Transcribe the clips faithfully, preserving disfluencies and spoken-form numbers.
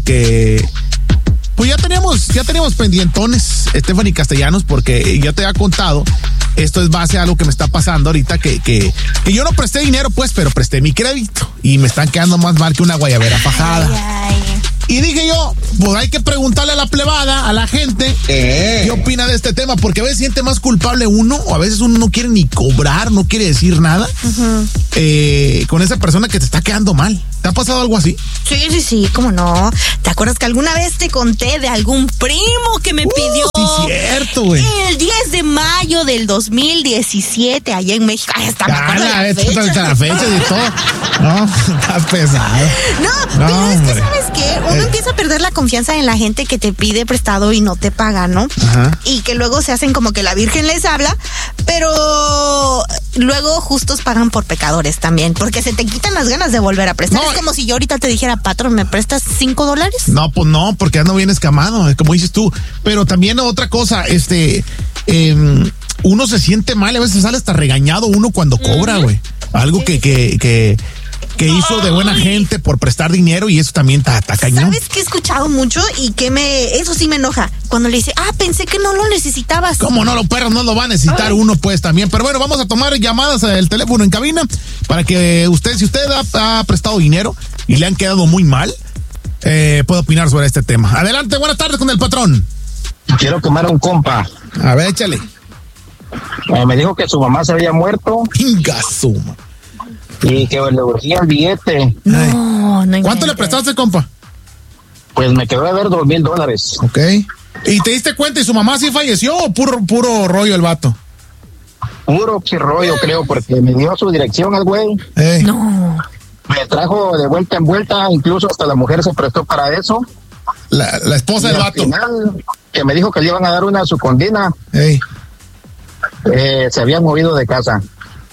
que pues ya teníamos, ya teníamos pendientones, Stephanie Castellanos, porque ya te había contado, esto es base a algo que me está pasando ahorita, que, que, que yo no presté dinero, pues, pero presté mi crédito y me están quedando más mal que una guayabera fajada. Ay, ay. Y dije yo, pues hay que preguntarle a la plebada, a la gente, ¿qué, ¿qué opina de este tema? Porque a veces siente más culpable uno, o a veces uno no quiere ni cobrar, no quiere decir nada, uh-huh. eh, con esa persona que te está quedando mal. ¿Te ha pasado algo así? Sí, sí, sí, cómo no. ¿Te acuerdas que alguna vez te conté de algún primo que me uh, pidió? Sí, cierto, güey. El diez de mayo del dos mil diecisiete, allá en México. Ay, está ah, la, la fecha. Está la fecha y todo. No, está pesado. No, no pero hombre. Es que, ¿sabes qué? Uno eh. empieza a perder la confianza en la gente que te pide prestado y no te paga, ¿no? Ajá. Y que luego se hacen como que la Virgen les habla, pero luego justos pagan por pecadores también, porque se te quitan las ganas de volver a prestar. No, es como si yo ahorita te dijera, patrón, ¿me prestas cinco dólares? No, pues no, porque ando bien escamado, como dices tú. Pero también otra cosa, este, eh, uno se siente mal, a veces sale hasta regañado uno cuando cobra, güey. Uh-huh. Algo sí. que, que, que, que hizo de buena gente por prestar dinero y eso también está cañón. ¿Sabes qué he escuchado mucho y que me, eso sí me enoja? Cuando le dice, ah, pensé que no lo necesitabas. ¿Cómo no? Los perros no lo van a necesitar. Ay. Uno pues también. Pero bueno, vamos a tomar llamadas al teléfono en cabina para que usted, si usted ha, ha prestado dinero y le han quedado muy mal, eh, pueda opinar sobre este tema. Adelante, buenas tardes con el patrón. Quiero quemar a un compa. A ver, échale. Eh, me dijo que su mamá se había muerto. Ingasuma. Y que le urgía el billete. No, no. ¿Cuánto le prestaste, compa? Pues me quedó de ver dos mil dólares. Ok. ¿Y te diste cuenta y su mamá sí falleció o puro, puro rollo el vato? Puro rollo, creo, porque me dio su dirección al güey. Hey. No. Me trajo de vuelta en vuelta, incluso hasta la mujer se prestó para eso. La, la esposa y del vato. Final, que me dijo que le iban a dar una a su condena. Hey. Eh, se habían movido de casa.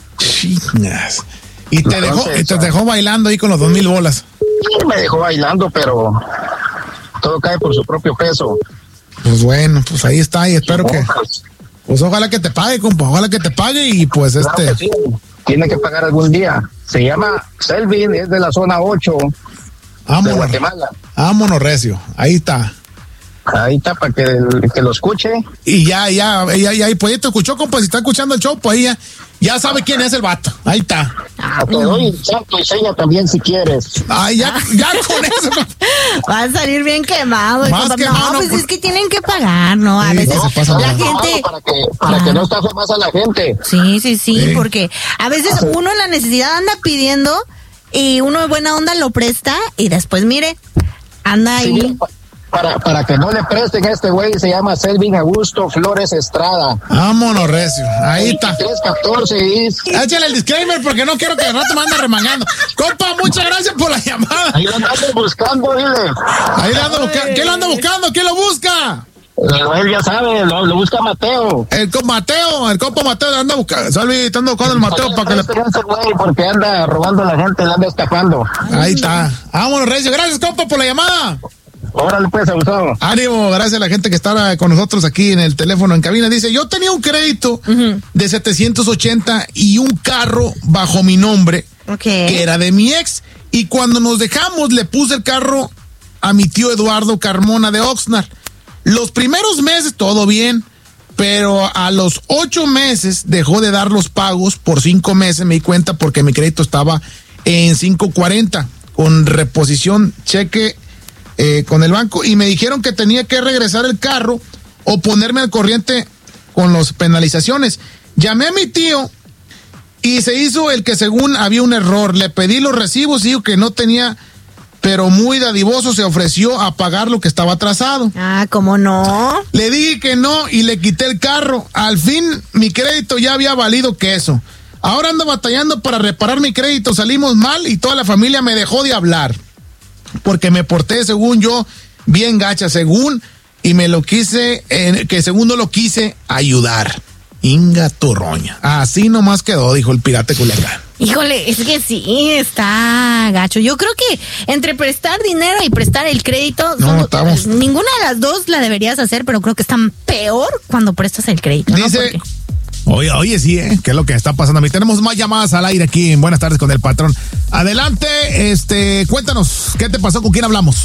Chingas. Y te Entonces, dejó, y te dejó bailando ahí con los dos mil bolas. Sí, me dejó bailando, pero todo cae por su propio peso. Pues bueno, pues ahí está y espero que, pues ojalá que te pague, compa, ojalá que te pague y pues claro este. Sí, tiene que pagar algún día. Se llama Selvin, es de la zona ocho Vámonos, de Guatemala. Vámonos, recio, ahí está. Ahí está, para que, que lo escuche. Y ya, ya, ya, ya, y pues ya te escuchó, compa, si está escuchando el show, pues ahí ya, ya sabe quién es el vato. Ahí está. Ah, te doy santo y seña también si quieres. Ay, ya, ya con eso. Va a salir bien quemado. Más no, quemado, pues por... es que tienen que pagar, ¿no? A sí, veces no, pasa la nada. gente... Para que, para ah. que no estafe más a la gente. Sí, sí, sí, sí, porque a veces uno en la necesidad anda pidiendo y uno de buena onda lo presta y después, mire, anda ahí... Sí, Para, para que no le presten a este güey, se llama Selvin Augusto Flores Estrada. Vámonos, recio. Ahí está. tres catorce y... Échale el disclaimer porque no quiero que de rato me ande remangando. Compa, muchas gracias por la llamada. Ahí lo ando buscando, dile. Ahí lo ando buscando. ¿Quién lo anda buscando? ¿Quién lo busca? Él ya sabe, lo, lo busca Mateo. El compa Mateo, el compa Mateo anda buscando. Salvi, está buscando el Mateo para que le... Ese güey porque anda robando a la gente, le anda estafando. Ahí está. Vámonos, recio. Gracias, compa, por la llamada. Órale pues, abusado. Ánimo, gracias a la gente que está con nosotros aquí en el teléfono en cabina. Dice, yo tenía un crédito uh-huh. de setecientos ochenta y un carro bajo mi nombre, okay. que era de mi ex, y cuando nos dejamos le puse el carro a mi tío Eduardo Carmona de Oxnard. Los primeros meses todo bien, pero a los ocho meses dejó de dar los pagos. Por cinco meses me di cuenta porque mi crédito estaba en cinco cuarenta con reposición cheque Eh, con el banco, y me dijeron que tenía que regresar el carro o ponerme al corriente con las penalizaciones. Llamé a mi tío y se hizo el que según había un error. Le pedí los recibos y dijo que no tenía, pero muy dadivoso se ofreció a pagar lo que estaba atrasado. Ah, ¿cómo no? Le dije que no y le quité el carro. Al fin mi crédito ya había valido queso. Ahora ando batallando para reparar mi crédito. Salimos mal y toda la familia me dejó de hablar porque me porté, según yo, bien gacha, según, y me lo quise, eh, que según no lo quise ayudar. Inga turroña. Así nomás quedó, dijo el pirata Culiacán. Híjole, es que sí, está gacho. Yo creo que entre prestar dinero y prestar el crédito, no, son, estamos... ninguna de las dos la deberías hacer, pero creo que están peor cuando prestas el crédito. Dice... ¿no? Oye, oye, sí, ¿eh? ¿Qué es lo que está pasando a mí? Tenemos más llamadas al aire aquí en Buenas Tardes con el Patrón. Adelante, este, cuéntanos, ¿qué te pasó? ¿Con quién hablamos?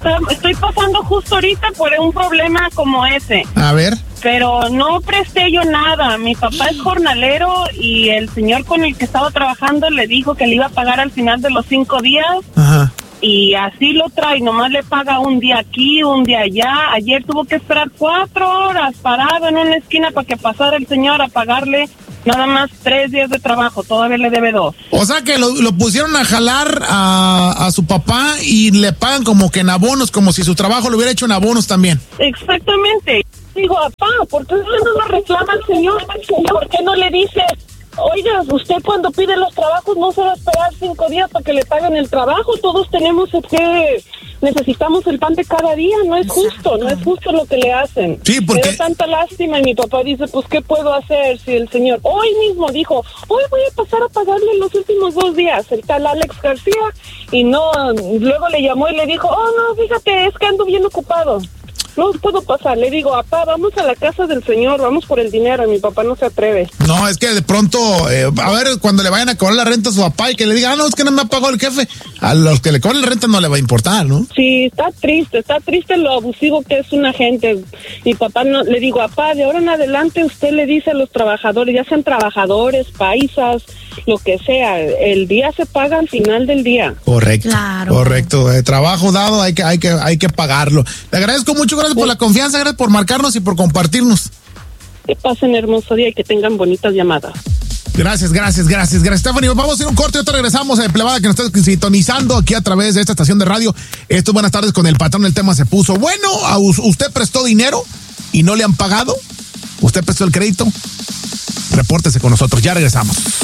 estoy pasando justo ahorita por un problema como ese. A ver. Pero no presté yo nada. Mi papá es jornalero y el señor con el que estaba trabajando le dijo que le iba a pagar al final de los cinco días. Ajá. Y así lo trae, nomás le paga un día aquí, un día allá. Ayer tuvo que esperar cuatro horas parado en una esquina para que pasara el señor a pagarle nada más tres días de trabajo, todavía le debe dos. O sea que lo, lo pusieron a jalar a, a su papá y le pagan como que en abonos, como si su trabajo lo hubiera hecho en abonos también. Exactamente. Digo, papá, ¿por qué no lo reclama el señor? ¿Por qué no le dice, oiga, usted cuando pide los trabajos no se va a esperar cinco días para que le paguen el trabajo? Todos tenemos que... necesitamos el pan de cada día, no es justo, no es justo lo que le hacen. Sí, porque... Me da tanta lástima y mi papá dice, pues, ¿qué puedo hacer si el señor hoy mismo dijo, hoy voy a pasar a pagarle los últimos dos días, el tal Alex García, y no, luego le llamó y le dijo, oh, no, fíjate, es que ando bien ocupado. No puedo pasar, le digo, papá, vamos a la casa del señor, vamos por el dinero, y mi papá no se atreve. No, es que de pronto, eh, a ver, cuando le vayan a cobrar la renta a su papá y que le diga, ah, no, es que no me ha pagado el jefe, a los que le cobran la renta no le va a importar, ¿no? Sí, está triste, está triste lo abusivo que es una gente. Mi papá, no, le digo, papá, de ahora en adelante usted le dice a los trabajadores, ya sean trabajadores, paisas, lo que sea, el día se paga al final del día. Correcto, claro. correcto, eh, trabajo dado hay que, hay que, hay que pagarlo. Le agradezco mucho, gracias por la confianza, gracias por marcarnos y por compartirnos. Que pasen hermoso día y que tengan bonitas llamadas. Gracias, gracias, gracias, gracias, Stephanie. Vamos a hacer un corte y otro regresamos. Eh, plebada que nos está sintonizando aquí a través de esta estación de radio. Esto, buenas tardes con el patrón. El tema se puso bueno. ¿A usted prestó dinero y no le han pagado? ¿Usted prestó el crédito? Repórtese con nosotros. Ya regresamos.